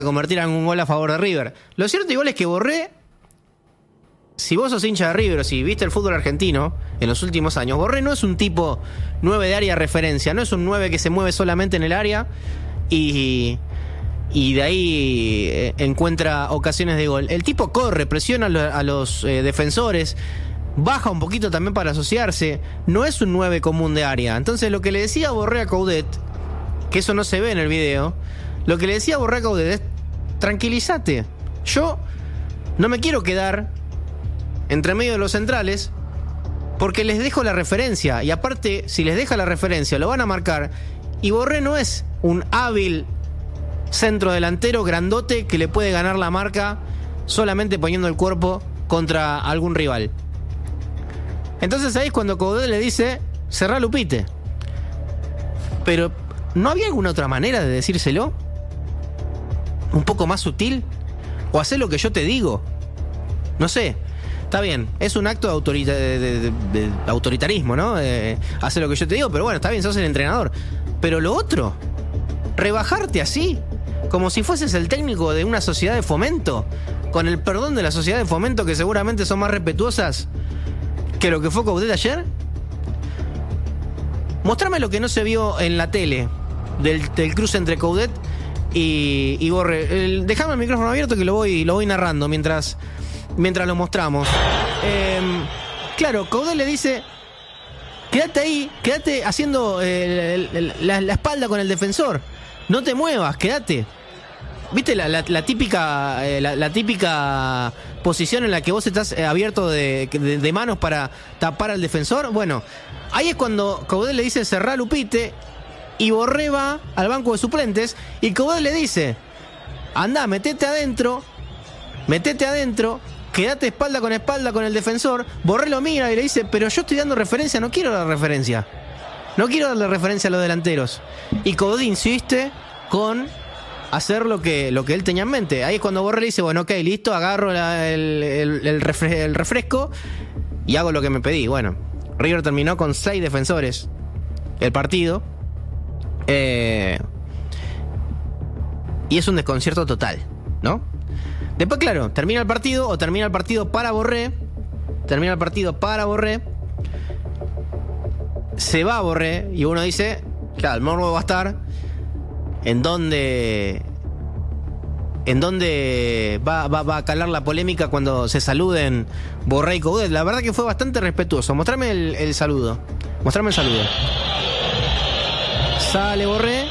convertir en un gol a favor de River. Lo cierto igual es que Borré, si vos sos hincha de River o si viste el fútbol argentino en los últimos años, Borré no es un tipo 9 de área referencia, no es un 9 que se mueve solamente en el área y de ahí encuentra ocasiones de gol. El tipo corre, presiona a los defensores, baja un poquito también para asociarse, no es un 9 común de área. Entonces lo que le decía Borré a Coudet, que eso no se ve en el video, lo que le decía Borré a Coudet es: tranquilízate, yo no me quiero quedar entre medio de los centrales porque les dejo la referencia, y aparte si les deja la referencia lo van a marcar, y Borré no es un hábil centro delantero grandote que le puede ganar la marca solamente poniendo el cuerpo contra algún rival. Entonces ahí es cuando Coudet le dice: cerrá Lupite. Pero ¿no había alguna otra manera de decírselo? ¿Un poco más sutil? ¿O hacer lo que yo te digo? No sé. Está bien, es un acto de autoritarismo, ¿no? Hacer lo que yo te digo, pero bueno, está bien, sos el entrenador. Pero lo otro, rebajarte así, como si fueses el técnico de una sociedad de fomento, con el perdón de la sociedad de fomento, que seguramente son más respetuosas que lo que fue Coudet ayer. Mostrame lo que no se vio en la tele del cruce entre Coudet y Borré. Dejame el micrófono abierto que lo voy narrando mientras lo mostramos. Claro, Coudet le dice: quédate ahí, quédate haciendo la espalda con el defensor, no te muevas, quédate. ¿Viste la típica posición en la que vos estás abierto de manos para tapar al defensor? Bueno, ahí es cuando Coudet le dice: cerrá Lupite, y Borré va al banco de suplentes y Coudet le dice: andá, metete adentro, quédate espalda con el defensor. Borré lo mira y le dice: pero yo estoy dando referencia, no quiero dar referencia, no quiero darle referencia a los delanteros. Y Coudet insiste con hacer lo que él tenía en mente. Ahí es cuando Borré le dice: bueno, ok, listo, agarro el refresco y hago lo que me pedí. Bueno, River terminó con 6 defensores el partido, y es un desconcierto total, ¿no? Después, claro, termina el partido para Borré, se va Borré y uno dice: claro, el morbo va a estar en dónde va a calar la polémica cuando se saluden Borré y Coudet. La verdad que fue bastante respetuoso. Mostrame el saludo. Sale Borré,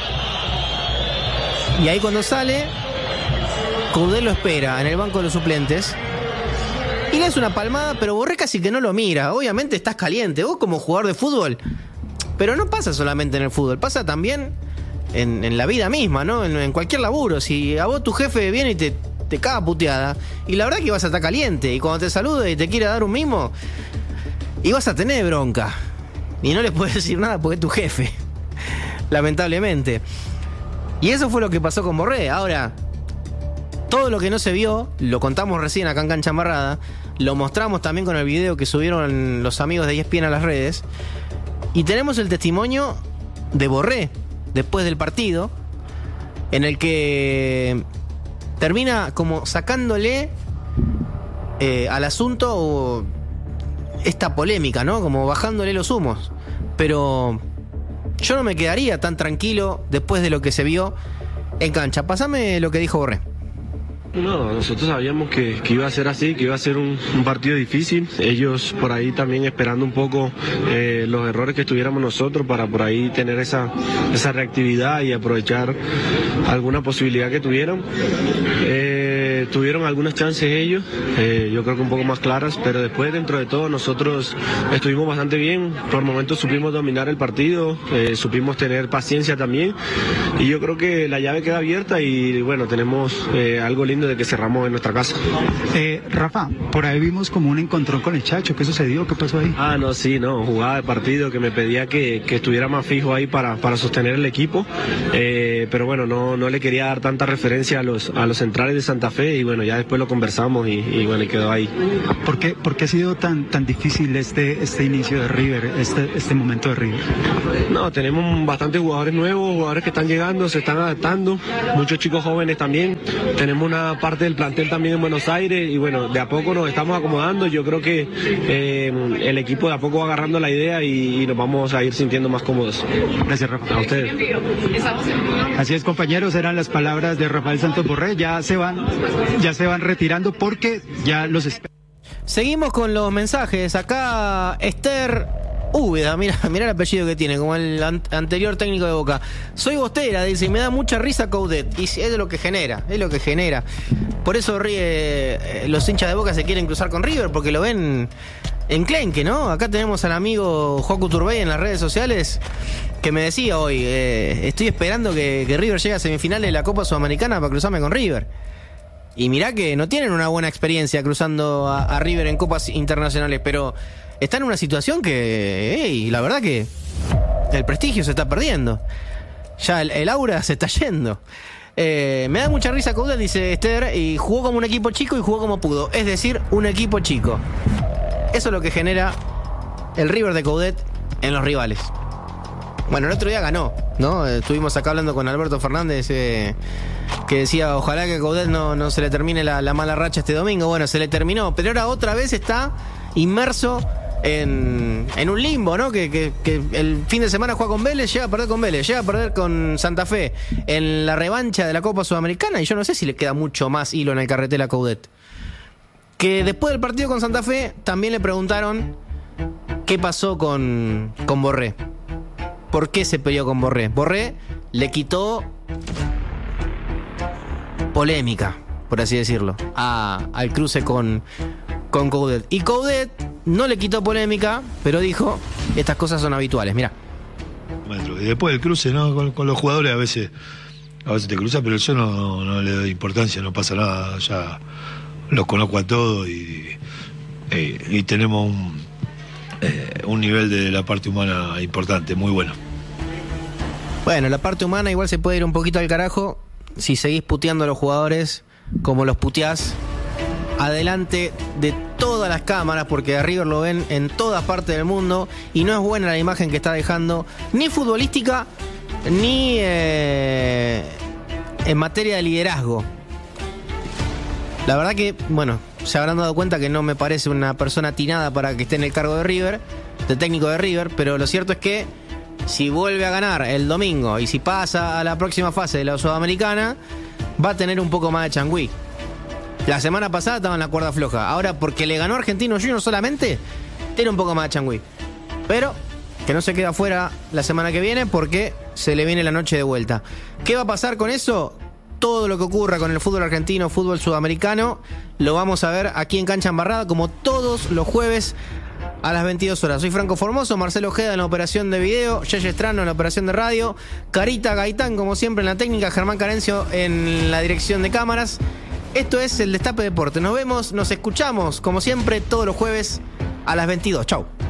y ahí cuando sale, Coudet lo espera en el banco de los suplentes y le hace una palmada, pero Borré casi que no lo mira. Obviamente estás caliente, vos como jugador de fútbol, pero no pasa solamente en el fútbol, pasa también en la vida misma, ¿no? En cualquier laburo. Si a vos tu jefe viene y te caga puteada, y la verdad que vas a estar caliente, y cuando te salude y te quiera dar un mimo, y vas a tener bronca, y no le puedes decir nada porque es tu jefe, lamentablemente. Y eso fue lo que pasó con Borré. Ahora, todo lo que no se vio, lo contamos recién acá en Cancha Embarrada, lo mostramos también con el video que subieron los amigos de ESPN a las redes, y tenemos el testimonio de Borré después del partido, en el que termina como sacándole al asunto esta polémica, ¿no? Como bajándole los humos. Pero yo no me quedaría tan tranquilo después de lo que se vio en cancha. Pasame lo que dijo Borré. No, nosotros sabíamos que iba a ser así, que iba a ser un partido difícil. Ellos por ahí también esperando un poco los errores que tuviéramos nosotros para por ahí tener esa reactividad y aprovechar alguna posibilidad que tuvieran. Tuvieron algunas chances ellos, yo creo que un poco más claras, pero después dentro de todo nosotros estuvimos bastante bien. Por momentos supimos dominar el partido, supimos tener paciencia también, y yo creo que la llave queda abierta y bueno, tenemos algo lindo de que cerramos en nuestra casa. Rafa, por ahí vimos como un encontrón con el Chacho. ¿Qué sucedió? ¿Qué pasó ahí? Jugada de partido que me pedía que estuviera más fijo ahí para sostener el equipo, pero bueno, no le quería dar tanta referencia a los centrales de Santa Fe y bueno, ya después lo conversamos y bueno, y quedó ahí. ¿Por qué ha sido tan difícil este inicio de River, este momento de River? No, tenemos bastantes jugadores nuevos, jugadores que están llegando, se están adaptando, muchos chicos jóvenes también. Tenemos una parte del plantel también en Buenos Aires y bueno, de a poco nos estamos acomodando. Yo creo que el equipo de a poco va agarrando la idea y nos vamos a ir sintiendo más cómodos. Gracias, Rafa. A ustedes. Así es, compañeros, eran las palabras de Rafael Santos Borré. Ya se van retirando porque ya los Seguimos con los mensajes. Acá Esther Úbeda, mira el apellido que tiene, como el anterior técnico de Boca. Soy bostera, dice, y me da mucha risa Coudet. Y es lo que genera, Por eso los hinchas de Boca se quieren cruzar con River, porque lo ven enclenque, ¿no? Acá tenemos al amigo Joaco Turbey en las redes sociales, que me decía hoy, estoy esperando que River llegue a semifinales de la Copa Sudamericana para cruzarme con River. Y mirá que no tienen una buena experiencia cruzando a River en copas internacionales, pero está en una situación que, la verdad que el prestigio se está perdiendo. Ya el aura se está yendo. Me da mucha risa Coudet, dice Esther, y jugó como un equipo chico y jugó como pudo. Es decir, un equipo chico. Eso es lo que genera el River de Coudet en los rivales. Bueno, el otro día ganó, ¿no? Estuvimos acá hablando con Alberto Fernández, que decía, ojalá que a Coudet no se le termine la mala racha este domingo. Bueno, se le terminó, pero ahora otra vez está inmerso en un limbo, ¿no? Que el fin de semana juega con Vélez, llega a perder con Vélez, llega a perder con Santa Fe en la revancha de la Copa Sudamericana, y yo no sé si le queda mucho más hilo en el carretel a Coudet. Que después del partido con Santa Fe también le preguntaron qué pasó con Borré. ¿Por qué se peleó con Borré? Borré le quitó polémica, por así decirlo, al cruce con Coudet. Y Coudet no le quitó polémica, pero dijo, estas cosas son habituales, mirá. Y después del cruce, ¿no? Con los jugadores a veces te cruzas, pero yo no le doy importancia, no pasa nada, ya los conozco a todos y tenemos un nivel de la parte humana importante, muy bueno. Bueno, la parte humana igual se puede ir un poquito al carajo si seguís puteando a los jugadores como los puteás adelante de todas las cámaras, porque a River lo ven en todas partes del mundo y no es buena la imagen que está dejando, ni futbolística ni en materia de liderazgo. La verdad que, bueno, se habrán dado cuenta que no me parece una persona atinada para que esté en el cargo de River, de técnico de River, pero lo cierto es que si vuelve a ganar el domingo y si pasa a la próxima fase de la Sudamericana, va a tener un poco más de changüí. La semana pasada estaba en la cuerda floja, ahora porque le ganó a Argentino Juniors solamente, tiene un poco más de changüí. Pero que no se queda fuera la semana que viene porque se le viene la noche de vuelta. ¿Qué va a pasar con eso? Todo lo que ocurra con el fútbol argentino, fútbol sudamericano, lo vamos a ver aquí en Cancha Embarrada, como todos los jueves a las 22 horas. Soy Franco Formoso, Marcelo Ojeda en la operación de video, Yeye Estrano en la operación de radio, Carita Gaitán, como siempre, en la técnica, Germán Carencio en la dirección de cámaras. Esto es el Destape Deporte. Nos vemos, nos escuchamos, como siempre, todos los jueves a las 22. Chau.